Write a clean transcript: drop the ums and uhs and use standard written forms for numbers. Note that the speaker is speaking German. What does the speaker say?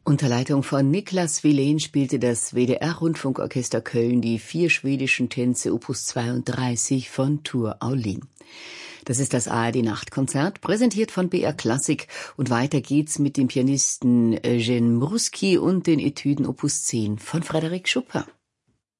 Unter Leitung von Niklas Wilén spielte das WDR-Rundfunkorchester Köln die 4 schwedischen Tänze Opus 32 von Tor Aulin. Das ist das ARD-Nachtkonzert, präsentiert von BR Klassik. Und weiter geht's mit dem Pianisten Eugène Mruzki und den Etüden Opus 10 von Frédéric Chopin.